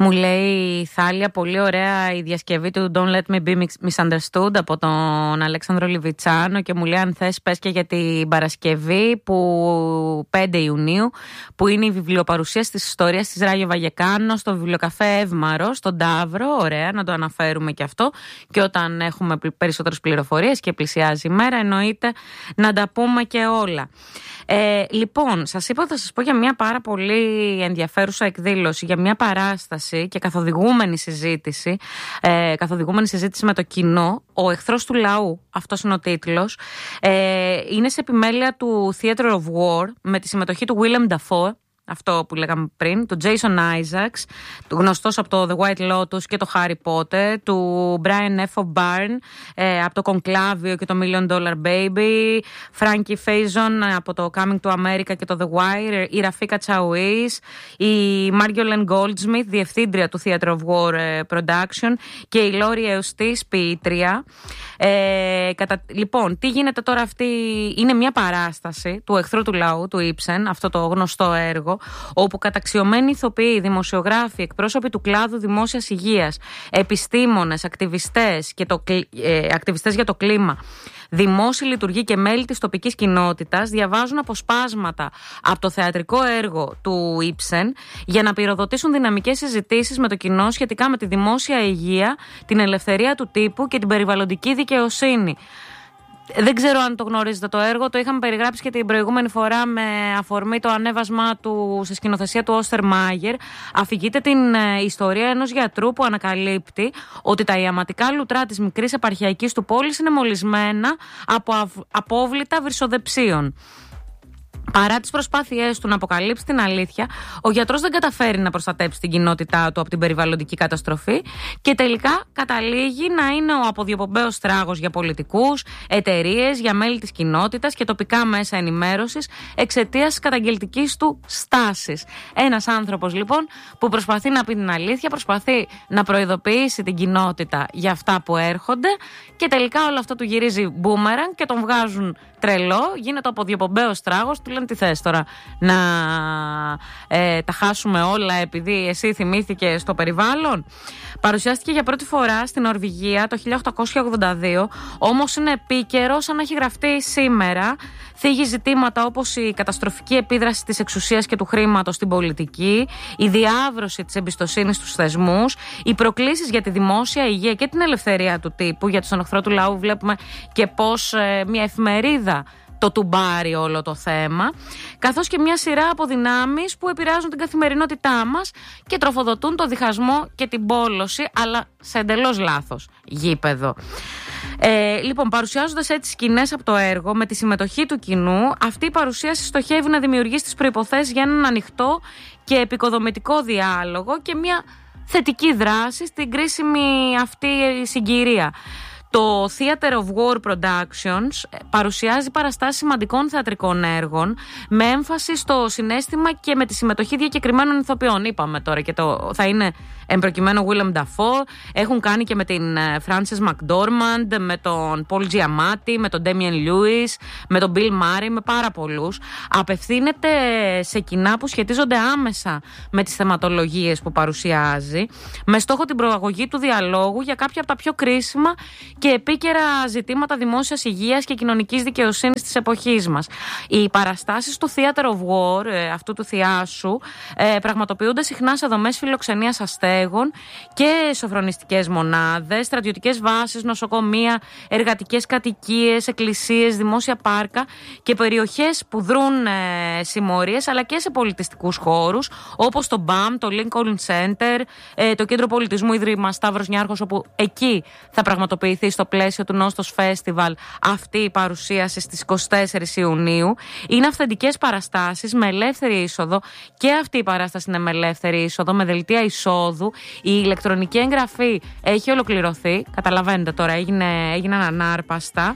Μου λέει η Θάλια, πολύ ωραία η διασκευή του Don't Let Me Be Misunderstood από τον Αλέξανδρο Λιβιτσάνο, και μου λέει αν θες πες και για την Παρασκευή που 5 Ιουνίου που είναι η βιβλιοπαρουσίαση της ιστορίας της Ράγιο Βαγεκάνο στο βιβλιοκαφέ Εύμαρο στον Ταύρο. Ωραία, να το αναφέρουμε και αυτό, και όταν έχουμε περισσότερες πληροφορίες και πλησιάζει η μέρα εννοείται να τα πούμε και όλα. Λοιπόν, σας είπα θα σας πω για μια πάρα πολύ ενδιαφέρουσα εκδήλωση, για μια παράσταση και καθοδηγούμενη συζήτηση με το κοινό, ο εχθρός του λαού, αυτός είναι ο τίτλος. Είναι σε επιμέλεια του Theatre of War με τη συμμετοχή του Willem Dafoe, αυτό που λέγαμε πριν, του Jason Isaacs, του γνωστός από το The White Lotus και το Harry Potter, του Brian F. O'Byrne από το Conclavio και το $1 Million Baby, Frankie Faison από το Coming to America και το The Wire, η Rafika Chawis, η Marjolaine Goldsmith, διευθύντρια του Theatre of War Production, και η Laurie Eustis, ποιήτρια. Λοιπόν, τι γίνεται τώρα? Αυτή είναι μια παράσταση του εχθρού του λαού, του Ibsen, αυτό το γνωστό έργο, όπου καταξιωμένοι ηθοποιοί, δημοσιογράφοι, εκπρόσωποι του κλάδου δημόσιας υγείας, επιστήμονες, ακτιβιστές για το κλίμα, δημόσιοι λειτουργοί και μέλη της τοπικής κοινότητας διαβάζουν αποσπάσματα από το θεατρικό έργο του Ibsen για να πυροδοτήσουν δυναμικές συζητήσεις με το κοινό σχετικά με τη δημόσια υγεία, την ελευθερία του τύπου και την περιβαλλοντική δικαιοσύνη. Δεν ξέρω αν το γνωρίζετε το έργο, το είχαμε περιγράψει και την προηγούμενη φορά με αφορμή το ανέβασμά του σε σκηνοθεσία του Όστερ Μάγερ. Αφηγείται την ιστορία ενός γιατρού που ανακαλύπτει ότι τα ιαματικά λουτρά της μικρής επαρχιακής του πόλης είναι μολυσμένα από απόβλητα βρυσοδεψίων. Παρά τις προσπάθειές του να αποκαλύψει την αλήθεια, ο γιατρός δεν καταφέρει να προστατέψει την κοινότητά του από την περιβαλλοντική καταστροφή και τελικά καταλήγει να είναι ο αποδιοπομπαίος τράγος για πολιτικούς, εταιρείες, για μέλη της κοινότητας και τοπικά μέσα ενημέρωσης εξαιτίας της καταγγελτικής του στάσης. Ένας άνθρωπος λοιπόν που προσπαθεί να πει την αλήθεια, προσπαθεί να προειδοποιήσει την κοινότητα για αυτά που έρχονται και τελικά όλο αυτό του γυρίζει μπούμεραν και τον βγάζουν τρελό, γίνεται ο αποδιοπομπαίος τράγος, του λένε τι θες τώρα, να τα χάσουμε όλα επειδή εσύ θυμήθηκες στο περιβάλλον. Παρουσιάστηκε για πρώτη φορά στην Νορβηγία το 1882, όμως είναι επίκαιρο σαν να έχει γραφτεί σήμερα. Θίγει ζητήματα όπως η καταστροφική επίδραση της εξουσίας και του χρήματος στην πολιτική, η διάβρωση της εμπιστοσύνης στους θεσμούς, οι προκλήσεις για τη δημόσια υγεία και την ελευθερία του τύπου. Για τον εχθρό του λαού βλέπουμε και πώς μια εφημερίδα το τουμπάρει όλο το θέμα, καθώς και μια σειρά από δυνάμεις που επηρεάζουν την καθημερινότητά μας και τροφοδοτούν το διχασμό και την πόλωση, αλλά σε εντελώς λάθος γήπεδο. Λοιπόν, παρουσιάζοντας έτσι σκηνές από το έργο με τη συμμετοχή του κοινού, αυτή η παρουσίαση στοχεύει να δημιουργήσει τις προϋποθέσεις για έναν ανοιχτό και επικοδομητικό διάλογο και μια θετική δράση στην κρίσιμη αυτή συγκυρία. Το Theatre of War Productions παρουσιάζει παραστάσεις σημαντικών θεατρικών έργων με έμφαση στο συναίσθημα και με τη συμμετοχή διακεκριμένων ηθοποιών. Είπαμε τώρα και θα είναι εμπροκειμένο Willem Dafoe. Έχουν κάνει και με την Frances McDormand, με τον Paul Giamatti, με τον Damian Lewis, με τον Bill Murray, με πάρα πολλούς. Απευθύνεται σε κοινά που σχετίζονται άμεσα με τις θεματολογίες που παρουσιάζει, με στόχο την προαγωγή του διαλόγου για κάποια από τα πιο κρίσιμα και επίκαιρα ζητήματα δημόσιας υγείας και κοινωνικής δικαιοσύνης της εποχής μας. Οι παραστάσεις του Theatre of War, αυτού του θειάσου, πραγματοποιούνται συχνά σε δομές φιλοξενίας αστέγων και σοφρονιστικές μονάδες, στρατιωτικές βάσεις, νοσοκομεία, εργατικές κατοικίες, εκκλησίες, δημόσια πάρκα και περιοχές που δρούν συμμορίες, αλλά και σε πολιτιστικούς χώρους όπως το BAM, το Lincoln Center, το Κέντρο Πολιτισμού Ίδρυμα Σταύρος Νιάρχος, όπου εκεί θα πραγματοποιηθεί στο πλαίσιο του Νόστος Festival αυτή η παρουσίαση στις 24 Ιουνίου. Είναι αυθεντικές παραστάσεις με ελεύθερη είσοδο, και αυτή η παράσταση είναι με ελεύθερη είσοδο, με δελτία εισόδου. Η ηλεκτρονική εγγραφή έχει ολοκληρωθεί, καταλαβαίνετε τώρα, έγιναν ανάρπαστα,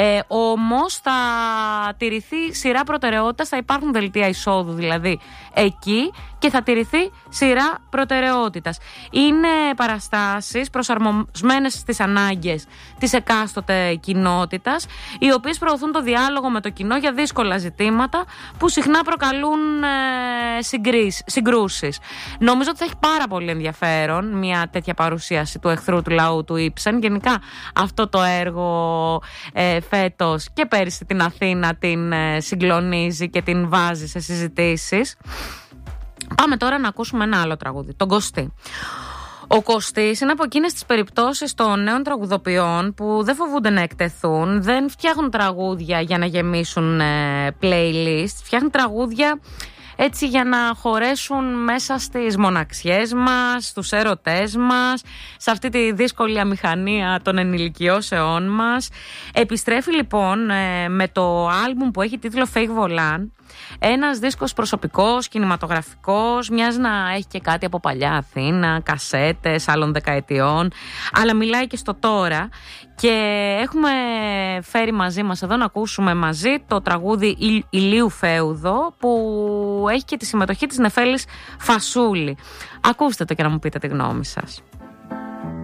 όμως θα τηρηθεί σειρά προτεραιότητας, θα υπάρχουν δελτία εισόδου δηλαδή εκεί, και θα τηρηθεί σειρά προτεραιότητας. Είναι παραστάσεις προσαρμοσμένες στις ανάγκες της εκάστοτε κοινότητας, οι οποίες προωθούν το διάλογο με το κοινό για δύσκολα ζητήματα που συχνά προκαλούν συγκρούσεις. Νομίζω ότι θα έχει πάρα πολύ ενδιαφέρον μια τέτοια παρουσίαση του εχθρού του λαού του Ibsen. Γενικά αυτό το έργο φέτος και πέρυσι την Αθήνα την συγκλονίζει και την βάζει σε συζητήσεις. Πάμε τώρα να ακούσουμε ένα άλλο τραγούδι, τον Κωστή. Ο Κωστής είναι από εκείνες τις περιπτώσεις των νέων τραγουδοποιών που δεν φοβούνται να εκτεθούν, δεν φτιάχνουν τραγούδια για να γεμίσουν playlist, φτιάχνουν τραγούδια έτσι για να χωρέσουν μέσα στις μοναξιές μας, στους έρωτές μας, σε αυτή τη δύσκολη αμηχανία των ενηλικιώσεών μας. Επιστρέφει λοιπόν με το άλμπουμ που έχει τίτλο Fake Volant. Ένας δίσκος προσωπικός, κινηματογραφικός, μοιάζει να έχει και κάτι από παλιά Αθήνα, κασέτες άλλων δεκαετιών, αλλά μιλάει και στο τώρα. Και έχουμε φέρει μαζί μας εδώ να ακούσουμε μαζί το τραγούδι Ηλίου Φέουδο, που έχει και τη συμμετοχή της Νεφέλης Φασούλη. Ακούστε το και να μου πείτε τη γνώμη σας.